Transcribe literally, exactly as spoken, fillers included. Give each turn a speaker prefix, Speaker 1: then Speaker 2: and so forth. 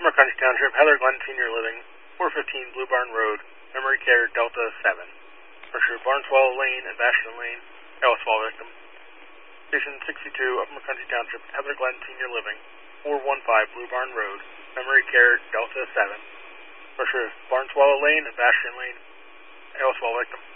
Speaker 1: Upper Country Township, Heather Glen Senior Living, four fifteen Blue Barn Road, Memory Care Delta seven. Pursuit Barnswell Lane and Bastion Lane, Elliswall victim. Station sixty-two, Upper Country Township, Heather Glen Senior Living, four fifteen Blue Barn Road, Memory Care Delta seven. Pursuit Barnswell Lane and Bastion Lane, Elliswall victim.